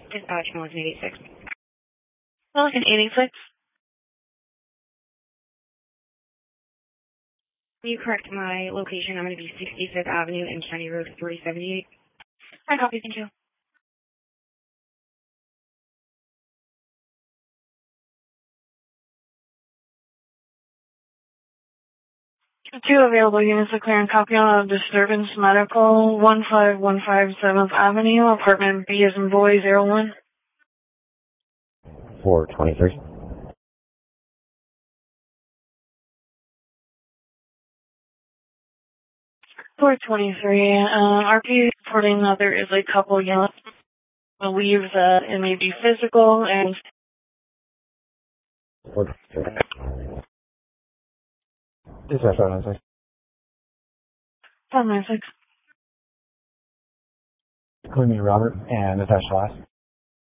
Dispatch, Militant 86. Militant 86. Can you correct my location? I'm going to be 65th Avenue and County Road 378. I copy, thank you. 2 available units to clear and copy on a disturbance medical, 15157 7th Avenue, apartment B as in boy, 01. 423. RP reporting that there is a couple units. Believe that it may be physical and 423. Dispatch 596. 596. Call me Robert and attach the last.